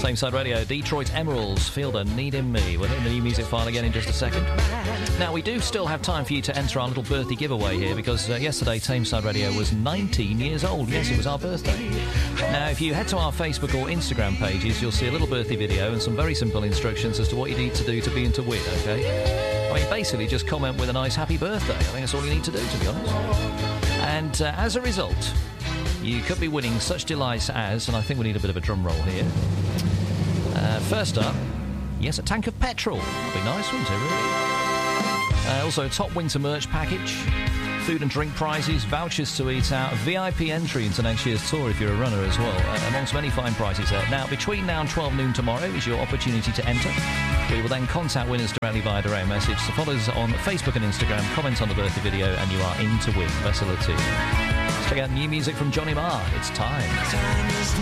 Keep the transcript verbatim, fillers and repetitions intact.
Tameside Radio. Detroit Emeralds, Fielder, Needing Me. We'll hit the new music file again in just a second. Now, we do still have time for you to enter our little birthday giveaway here, because uh, yesterday Tameside Radio was nineteen years old. Yes, it was our birthday. Now, if you head to our Facebook or Instagram pages, you'll see a little birthday video and some very simple instructions as to what you need to do to be in to win, OK? I mean, basically, just comment with a nice happy birthday. I think that's all you need to do, to be honest. And uh, as a result, you could be winning such delights as, and I think we need a bit of a drum roll here. Uh, first up, yes, a tank of petrol. That'd be nice, wouldn't it, really? Uh, also, a top winter merch package, food and drink prizes, vouchers to eat out, a V I P entry into next year's tour if you're a runner as well, uh, amongst many fine prizes there. Now, between now and twelve noon tomorrow is your opportunity to enter. We will then contact winners directly via direct message. So follow us on Facebook and Instagram, comment on the birthday video, and you are in to win. Best of luck to you. Let's check out new music from Johnny Marr. It's time.